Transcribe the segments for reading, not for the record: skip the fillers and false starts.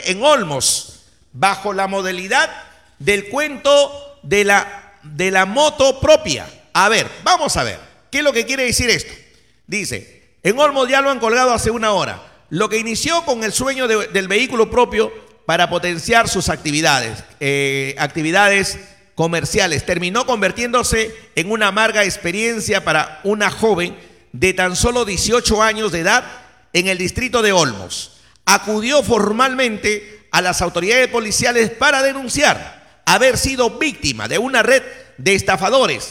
en Olmos, bajo la modalidad del cuento de la moto propia. A ver, vamos a ver, ¿qué es lo que quiere decir esto? Dice, en Olmos ya lo han colgado hace una hora. Lo que inició con el sueño del vehículo propio para potenciar sus actividades comerciales, terminó convirtiéndose en una amarga experiencia para una joven de tan solo 18 años de edad en el distrito de Olmos. Acudió formalmente a las autoridades policiales para denunciar haber sido víctima de una red de estafadores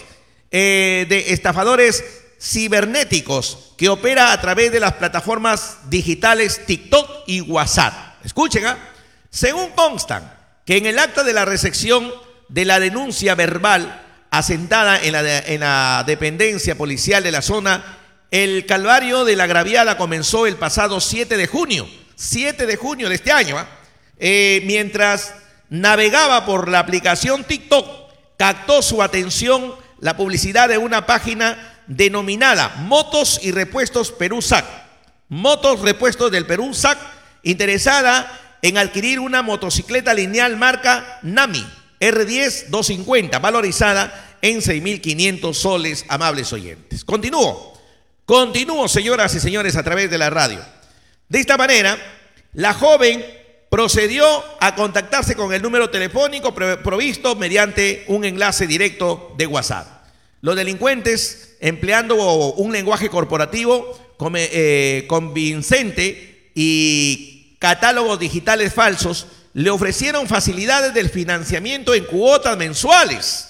cibernéticos que opera a través de las plataformas digitales TikTok y WhatsApp. Escuchen, según constan que en el acta de la recepción de la denuncia verbal asentada en la dependencia policial de la zona, el calvario de la agraviada comenzó el pasado 7 de junio de este año, mientras navegaba por la aplicación TikTok, captó su atención la publicidad de una página denominada Motos y Repuestos Perú SAC. Motos Repuestos del Perú SAC, interesada en adquirir una motocicleta lineal marca Nami R10 250, valorizada en 6.500 soles, amables oyentes. Continúo, señoras y señores, a través de la radio. De esta manera, la joven procedió a contactarse con el número telefónico provisto mediante un enlace directo de WhatsApp. Los delincuentes, empleando un lenguaje corporativo convincente y catálogos digitales falsos, le ofrecieron facilidades del financiamiento en cuotas mensuales.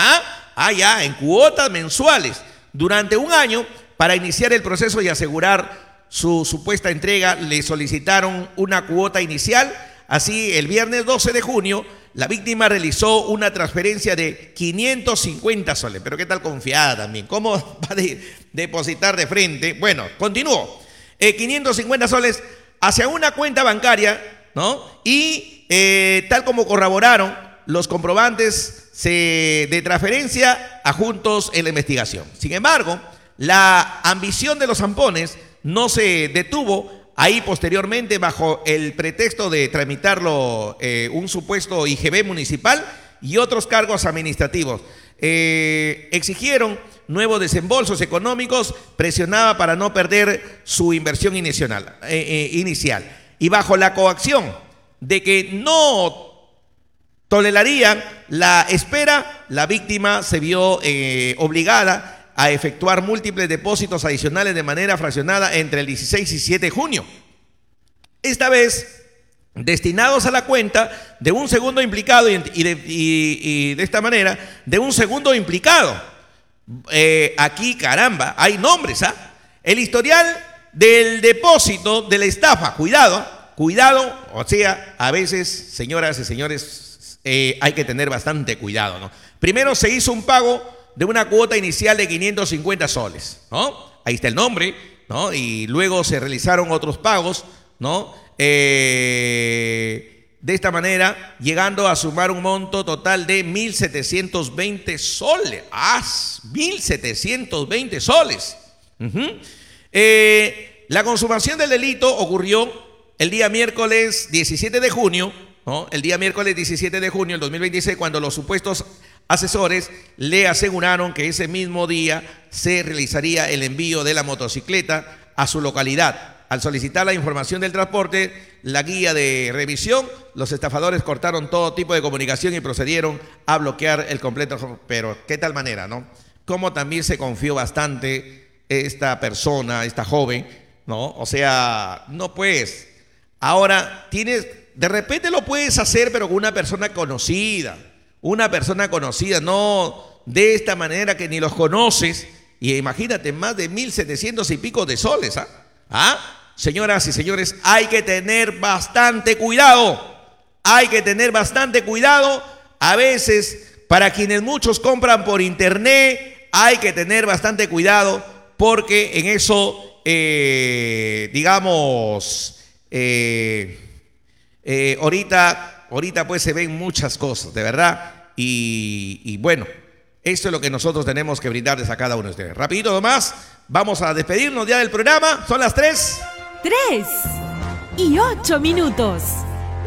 En cuotas mensuales. Durante un año, para iniciar el proceso y asegurar su supuesta entrega, le solicitaron una cuota inicial. Así, el viernes 12 de junio, la víctima realizó una transferencia de 550 soles. Pero qué tal confiada también. ¿Cómo va a depositar de frente? Bueno, continúo. 550 soles hacia una cuenta bancaria, ¿no? Y tal como corroboraron los comprobantes de transferencia adjuntos en la investigación. Sin embargo, la ambición de los zampones no se detuvo ahí. Posteriormente, bajo el pretexto de tramitarlo un supuesto IGB municipal y otros cargos administrativos, exigieron nuevos desembolsos económicos, presionaba para no perder su inversión inicial. Y bajo la coacción de que no tolerarían la espera, la víctima se vio obligada a efectuar múltiples depósitos adicionales de manera fraccionada entre el 16 y 7 de junio. Esta vez destinados a la cuenta de un segundo implicado y de esta manera de un segundo implicado. Aquí, caramba, hay nombres, El historial del depósito de la estafa, cuidado, o sea, a veces, señoras y señores, hay que tener bastante cuidado, ¿no? Primero se hizo un pago de una cuota inicial de 550 soles, ¿no? Ahí está el nombre, ¿no? Y luego se realizaron otros pagos, ¿no? De esta manera, llegando a sumar un monto total de 1.720 soles. 1.720 soles. La consumación del delito ocurrió el día miércoles 17 de junio, ¿no? El día miércoles 17 de junio del 2026, cuando los supuestos asesores le aseguraron que ese mismo día se realizaría el envío de la motocicleta a su localidad. Al solicitar la información del transporte, la guía de revisión, los estafadores cortaron todo tipo de comunicación y procedieron a bloquear el completo. Pero qué tal manera, ¿no? Cómo también se confió bastante esta persona, esta joven, ¿no? O sea, no puedes. Ahora de repente lo puedes hacer, pero con una persona conocida, no de esta manera que ni los conoces. Y imagínate, más de 1.700 y pico de soles, Señoras y señores, hay que tener bastante cuidado. A veces, para quienes muchos compran por internet, hay que tener bastante cuidado, porque en eso, ahorita pues se ven muchas cosas, de verdad. Y bueno, esto es lo que nosotros tenemos que brindarles a cada uno de ustedes. Rapidito nomás, vamos a despedirnos ya del programa. Son las 3:08 minutos.